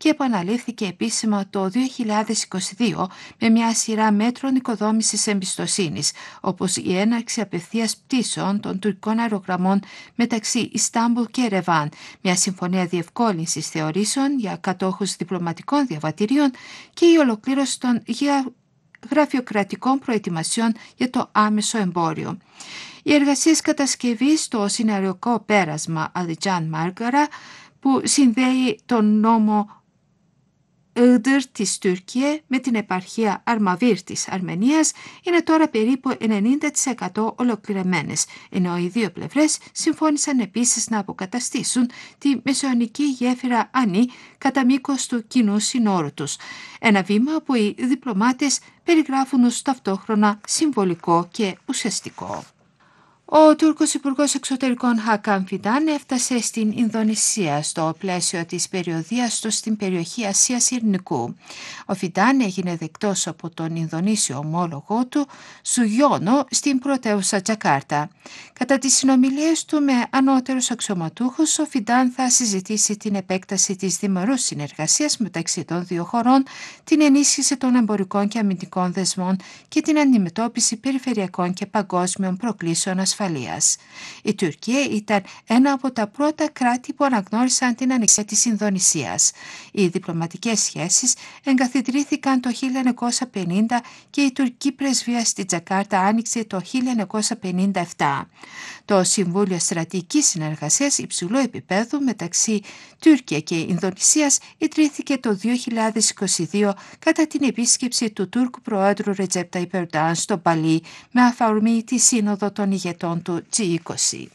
και επαναλήφθηκε επίσημα το 2022 με μια σειρά μέτρων οικοδόμησης εμπιστοσύνης, όπως η έναρξη απευθείας πτήσεων των τουρκικών αερογραμμών μεταξύ Ιστάμπουλ και Ερεβάν, μια συμφωνία διευκόλυνσης θεωρήσεων για κατόχους διπλωματικών διαβατηρίων και η ολοκλήρωση των γραφειοκρατικών προετοιμασιών για το άμεσο εμπόριο. Οι εργασίες κατασκευής στο συναριακό πέρασμα Αλιτζάν Μάργαρα, που συνδέει τον νόμο Iğdır της Τουρκία με την επαρχία Αρμαβίρ της Αρμενίας, είναι τώρα περίπου 90% ολοκληρωμένες, ενώ οι δύο πλευρές συμφώνησαν επίσης να αποκαταστήσουν τη μεσαιωνική γέφυρα Ανή κατά μήκος του κοινού συνόρου τους, ένα βήμα που οι διπλωμάτες περιγράφουν ως ταυτόχρονα συμβολικό και ουσιαστικό. Ο Τούρκος Υπουργός Εξωτερικών Χάκαν Φιντάν έφτασε στην Ινδονησία στο πλαίσιο της περιοδείας του στην περιοχή Ασίας Ειρηνικού. Ο Φιντάν έγινε δεκτός από τον Ινδονήσιο ομόλογό του Σουγιώνο στην πρωτεύουσα Τζακάρτα. Κατά τις συνομιλίες του με ανώτερους αξιωματούχους, ο Φιντάν θα συζητήσει την επέκταση της διμερούς συνεργασίας μεταξύ των δύο χωρών, την ενίσχυση των εμπορικών και αμυντικών δεσμών και την αντιμετώπιση περιφερειακών και παγκόσμιων προκλήσεων ασφαλείας. Η Τουρκία ήταν ένα από τα πρώτα κράτη που αναγνώρισαν την ανεξαρτησία της Ινδονησίας. Οι διπλωματικές σχέσεις εγκαθιδρύθηκαν το 1950 και η τουρκική πρεσβεία στη Τζακάρτα άνοιξε το 1957. Το Συμβούλιο Στρατηγικής Συνεργασίας υψηλού επίπεδου μεταξύ Τουρκία και Ινδονησίας ιδρύθηκε το 2022 κατά την επίσκεψη του Τούρκου Προέδρου Ρετζέπ Ταϊπ Ερντογάν στο Μπαλί με αφορμή τη Σύνοδο των ηγετών του G20.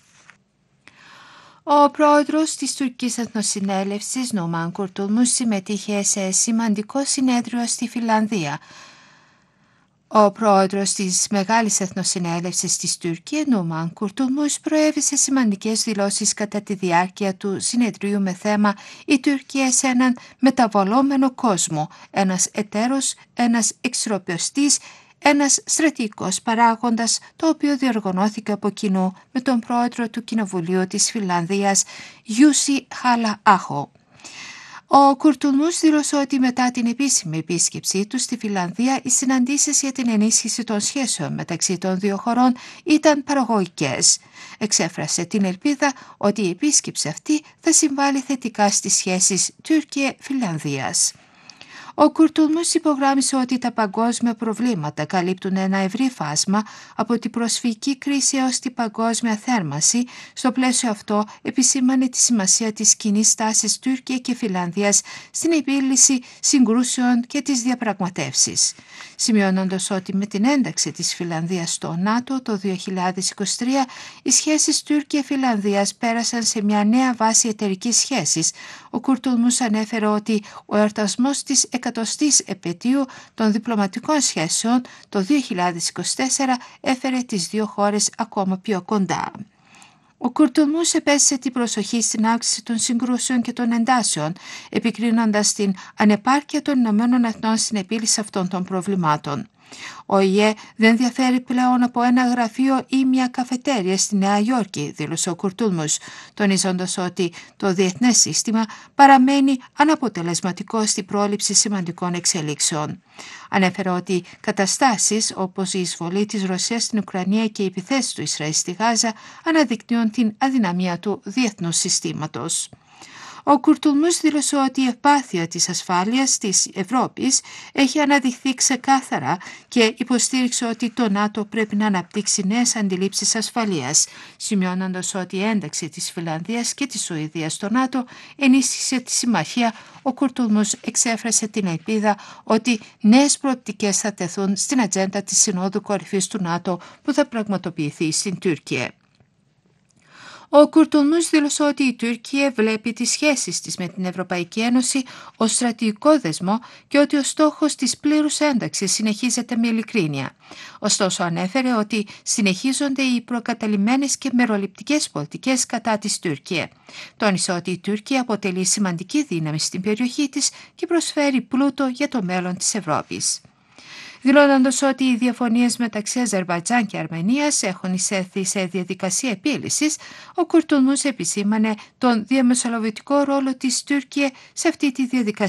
Ο πρόεδρος της Τουρκικής Εθνοσυνέλευσης, Νούμαν Κουρτούλμους, συμμετείχε σε σημαντικό συνέδριο στη Φιλανδία. Ο πρόεδρος της Μεγάλης Εθνοσυνέλευσης της Τουρκίας, Νούμαν Κουρτούλμους, προέβησε σημαντικές δηλώσεις κατά τη διάρκεια του συνεδρίου με θέμα «Η Τουρκία σε έναν μεταβαλλόμενο κόσμο, ένας εταίρος, ένας εξορροπιωστής, ένας στρατηγικός παράγοντας», το οποίο διοργανώθηκε από κοινού με τον πρόεδρο του Κοινοβουλίου της Φιλανδίας, Γιούσι Χαλα-Άχο. Ο Κουρτούλμους δήλωσε ότι μετά την επίσημη επίσκεψή του στη Φιλανδία, οι συναντήσεις για την ενίσχυση των σχέσεων μεταξύ των δύο χωρών ήταν παραγωγικές. Εξέφρασε την ελπίδα ότι η επίσκεψη αυτή θα συμβάλλει θετικά στις σχέσεις Τουρκία-Φιλανδίας. Ο Κουρτούλμους υπογράμμισε ότι τα παγκόσμια προβλήματα καλύπτουν ένα ευρύ φάσμα από την προσφυγική κρίση έως την παγκόσμια θέρμανση. Στο πλαίσιο αυτό επισήμανε τη σημασία της κοινής στάσης Τουρκία και Φιλανδίας στην επίλυση συγκρούσεων και τις διαπραγματεύσεις. Σημειώνοντας ότι με την ένταξη της Φιλανδίας στο ΝΑΤΟ το 2023, οι σχέσεις Τουρκία-Φιλανδίας πέρασαν σε μια νέα βάση εταιρικής σχέσης. Ο Κουρτούλμους ανέφερε ότι ο εορτασμός της 100ης επετείου των διπλωματικών σχέσεων το 2024 έφερε τις δύο χώρες ακόμα πιο κοντά. Ο Κουρτούλμους επέστησε την προσοχή στην αύξηση των συγκρούσεων και των εντάσεων, επικρίνοντας την ανεπάρκεια των Ηνωμένων Εθνών στην επίλυση αυτών των προβλημάτων. Ο ΙΕ δεν διαφέρει πλέον από ένα γραφείο ή μια καφετέρια στη Νέα Υόρκη, δήλωσε ο Κουρτούλμους, τονίζοντας ότι το διεθνές σύστημα παραμένει αναποτελεσματικό στην πρόληψη σημαντικών εξελίξεων. Ανέφερε ότι καταστάσεις όπως η εισβολή της Ρωσίας στην Ουκρανία και οι επιθέσεις του Ισραήλ στη Γάζα αναδεικνύουν την αδυναμία του διεθνούς συστήματος. Ο Κουρτούλμους δήλωσε ότι η ευπάθεια της ασφάλειας της Ευρώπης έχει αναδειχθεί ξεκάθαρα και υποστήριξε ότι το ΝΑΤΟ πρέπει να αναπτύξει νέες αντιλήψεις ασφαλείας, σημειώνοντας ότι η ένταξη της Φιλανδίας και της Σουηδίας στο ΝΑΤΟ ενίσχυσε τη συμμαχία. Ο Κουρτούλμους εξέφρασε την ελπίδα ότι νέες προοπτικές θα τεθούν στην ατζέντα της Συνόδου Κορυφής του ΝΑΤΟ που θα πραγματοποιηθεί στην Τουρκία. Ο Κουρτούλμους δήλωσε ότι η Τουρκία βλέπει τις σχέσεις της με την Ευρωπαϊκή Ένωση ως στρατηγικό δεσμό και ότι ο στόχος της πλήρους ένταξης συνεχίζεται με ειλικρίνεια. Ωστόσο ανέφερε ότι συνεχίζονται οι προκαταλημμένες και μεροληπτικές πολιτικές κατά της Τουρκία. Τόνισε ότι η Τουρκία αποτελεί σημαντική δύναμη στην περιοχή της και προσφέρει πλούτο για το μέλλον της Ευρώπης. Δηλώνοντας ότι οι διαφωνίες μεταξύ Αζερμπαϊτζάν και Αρμενίας έχουν εισέλθει σε διαδικασία επίλυσης, ο Κουρτούλμους επισήμανε τον διαμεσολαβητικό ρόλο της Τουρκία σε αυτή τη διαδικασία.